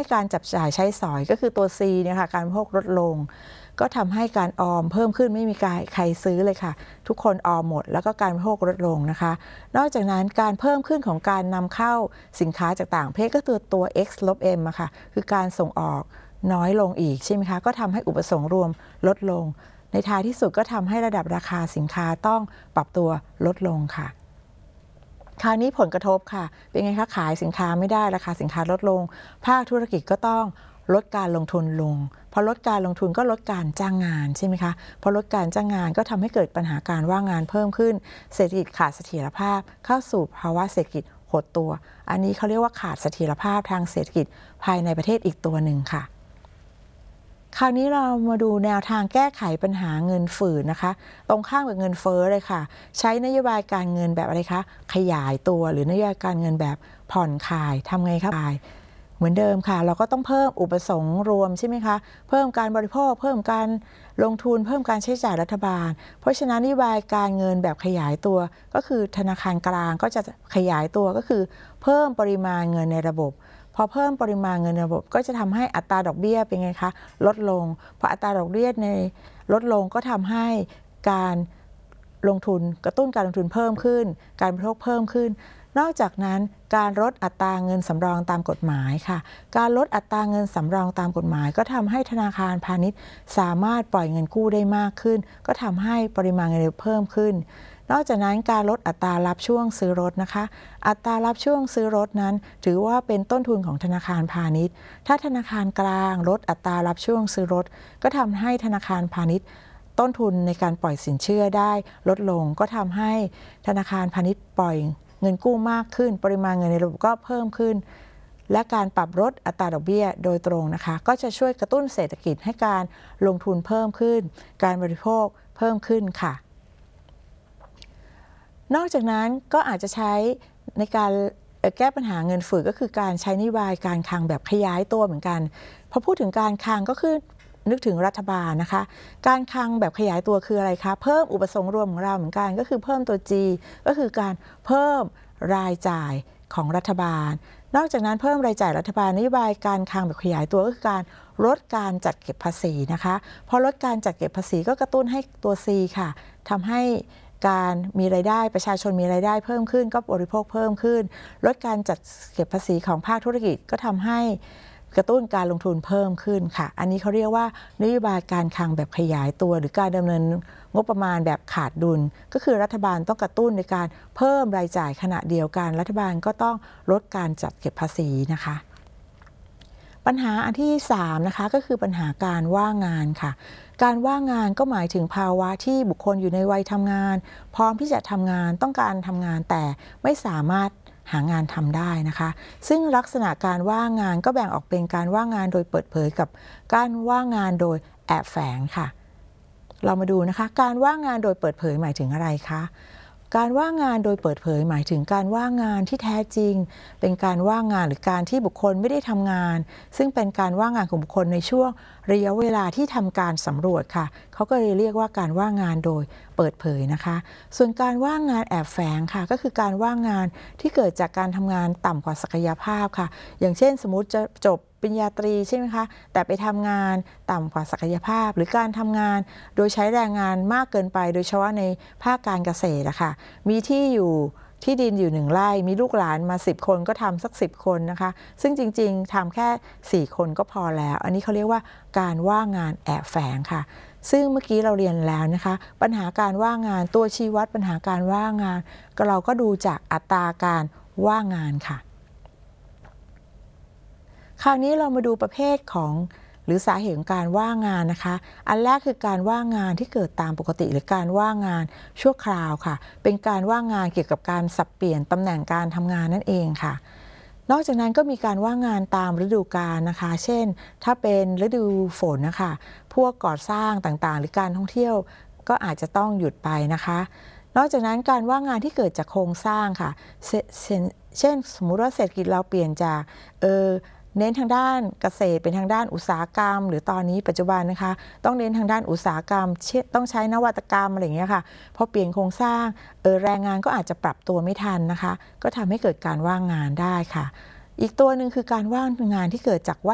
การจับจ่ายใช้สอยก็คือตัว C เนี่ยค่ะการบริโภคลดลงก็ทำให้การออมเพิ่มขึ้นไม่มีใครซื้อเลยค่ะทุกคนออมหมดแล้วก็การบริโภคลดลงนะคะนอกจากนั้นการเพิ่มขึ้นของการนำเข้าสินค้าจากต่างประเทศก็ตัว X ลบ M อะค่ะคือการส่งออกน้อยลงอีกใช่ไหมคะก็ทำให้อุปสงค์รวมลดลงในท้ายที่สุดก็ทำให้ระดับราคาสินค้าต้องปรับตัวลดลงค่ะคราวนี้ผลกระทบค่ะเป็นไงคะขายสินค้าไม่ได้ราคาสินค้าลดลงภาคธุรกิจก็ต้องลดการลงทุนลงพอลดการลงทุนก็ลดการจ้างงานใช่ไหมคะพอลดการจ้างงานก็ทำให้เกิดปัญหาการว่างงานเพิ่มขึ้นเศรษฐกิจขาดเสถียรภาพเข้าสู่ภาวะเศรษฐกิจหดตัวอันนี้เขาเรียกว่าขาดเสถียรภาพทางเศรษฐกิจภายในประเทศอีกตัวหนึ่งค่ะคราวนี้เรามาดูแนวทางแก้ไขปัญหาเงินฝืดนะคะตรงข้ามกับเงินเฟ้อเลยค่ะใช้นโยบายการเงินแบบอะไรคะขยายตัวหรือนโยบายการเงินแบบผ่อนคลายทำไงครับเหมือนเดิมค่ะเราก็ต้องเพิ่มอุปสงค์รวมใช่ไหมคะเพิ่มการบริโภคเพิ่มการลงทุนเพิ่มการใช้จ่ายรัฐบาลเพราะฉะนั้นนโยบายการเงินแบบขยายตัวก็คือธนาคารกลางก็จะขยายตัวก็คือเพิ่มปริมาณเงินในระบบพอเพิ่มปริมาณเงินในระบบก็จะทำให้อัตราดอกเบี้ยเป็นไงคะลดลงพออัตราดอกเบี้ยในลดลงก็ทำให้การลงทุนกระตุ้นการลงทุนเพิ่มขึ้นการบริโภคเพิ่มขึ้นนอกจากนั้นการลดอัตราเงินสำรองตามกฎหมายค่ะการลดอัตราเงินสำรองตามกฎหมายก็ทำให้ธนาคารพาณิชย์สามารถปล่อยเงินกู้ได้มากขึ้นก็ทำให้ปริมาณเงินเพิ่มขึ้นนอกจากนั้นการลดอัตรารับช่วงซื้อรถนะคะอัตรารับช่วงซื้อรถนั้นถือว่าเป็นต้นทุนของธนาคารพาณิชย์ถ้าธนาคารกลางลดอัตรารับช่วงซื้อรถก็ทำให้ธนาคารพาณิชย์ต้นทุนในการปล่อยสินเชื่อได้ลดลงก็ทำให้ธนาคารพาณิชย์ปล่อยเงินกู้มากขึ้นปริมาณเงินในระบบก็เพิ่มขึ้นและการปรับลดอัตราดอกเบี้ยโดยตรงนะคะก็จะช่วยกระตุ้นเศรษฐกิจให้การลงทุนเพิ่มขึ้นการบริโภคเพิ่มขึ้นค่ะนอกจากนั้นก็อาจจะใช้ในการแก้ปัญหาเงินฝืดก็คือการใช้นโยบายการคลังแบบขยายตัวเหมือนกันพอพูดถึงการคลังก็คือนึกถึงรัฐบาลนะคะการคลังแบบขยายตัวคืออะไรคะเพิ่มอุปสงค์รวมของเราเหมือนกันก็คือเพิ่มตัว G ก็คือการเพิ่มรายจ่ายของรัฐบาลนอกจากนั้นเพิ่มรายจ่ายรัฐบาลนโยบายการคลังแบบขยายตัวก็คือการลดการจัดเก็บภาษีนะคะพอลดการจัดเก็บภาษีก็กระตุ้นให้ตัว C ค่ะทำให้การมีรายได้ประชาชนมีรายได้เพิ่มขึ้นก็บริโภคเพิ่มขึ้นลดการจัดเก็บภาษีของภาคธุรกิจก็ทำให้กระตุ้นการลงทุนเพิ่มขึ้นค่ะอันนี้เขาเรียกว่านโยบายการคลังแบบขยายตัวหรือการดำเนินงบประมาณแบบขาดดุลก็คือรัฐบาลต้องกระตุ้นในการเพิ่มรายจ่ายขณะเดียวกันรัฐบาลก็ต้องลดการจัดเก็บภาษีนะคะปัญหาอันที่3นะคะก็คือปัญหาการว่างงานค่ะการว่างงานก็หมายถึงภาวะที่บุคคลอยู่ในวัยทำงานพร้อมที่จะทำงานต้องการทำงานแต่ไม่สามารถหางานทำได้นะคะซึ่งลักษณะการว่างงานก็แบ่งออกเป็นการว่างงานโดยเปิดเผยกับการว่างงานโดยแอบแฝงค่ะเรามาดูนะคะการว่างงานโดยเปิดเผยหมายถึงอะไรคะการว่างงานโดยเปิดเผยหมายถึงการว่างงานที่แท้จริงเป็นการว่างงานหรือการที่บุคคลไม่ได้ทำงานซึ่งเป็นการว่างงานของบุคคลในช่วงระยะเวลาที่ทำการสำรวจค่ะเขาก็เลยเรียกว่าการว่างงานโดยเปิดเผยนะคะส่วนการว่างงานแอบแฝงค่ะก็คือการว่างงานที่เกิดจากการทำงานต่ำกว่าศักยภาพค่ะอย่างเช่นสมมุติจะจบปริญญาตรีใช่ไหมคะแต่ไปทำงานต่ำกว่าศักยภาพหรือการทำงานโดยใช้แรงงานมากเกินไปโดยเฉพาะในภาคการเกษตรอะค่ะมีที่ดินอยู่1 ไร่มีลูกหลานมา10 คนก็ทำสัก10 คนนะคะซึ่งจริงๆทำแค่4 คนก็พอแล้วอันนี้เขาเรียกว่าการว่างงานแอบแฝงค่ะซึ่งเมื่อกี้เราเรียนแล้วนะคะปัญหาการว่างงานตัวชี้วัดปัญหาการว่างงานเราก็ดูจากอัตราการว่างงานค่ะคราวนี้เรามาดูประเภทของหรือสาเหตุของการว่างงานนะคะอันแรกคือการว่างงานที่เกิดตามปกติหรือการว่างงานชั่วคราวค่ะเป็นการว่างงานเกี่ยวกับการสับเปลี่ยนตำแหน่งการทำงานนั่นเองค่ะนอกจากนั้นก็มีการว่างงานตามฤดูกาลนะคะเช่นถ้าเป็นฤดูฝนนะคะพวกก่อสร้างต่างๆหรือการท่องเที่ยวก็อาจจะต้องหยุดไปนะคะนอกจากนั้นการว่างงานที่เกิดจากโครงสร้างค่ะเช่นสมมุติว่าเศรษฐกิจเราเปลี่ยนจากเน้นทางด้านเกษตรเป็นทางด้านอุตสาหกรรมหรือตอนนี้ปัจจุบันนะคะต้องเน้นทางด้านอุตสาหกรรมต้องใช้นวัตกรรมอะไรอย่างเงี้ยค่ะพอเปลี่ยนโครงสร้างแรงงานก็อาจจะปรับตัวไม่ทันนะคะก็ทำให้เกิดการว่างงานได้ค่ะอีกตัวหนึ่งคือการว่างงานที่เกิดจากวั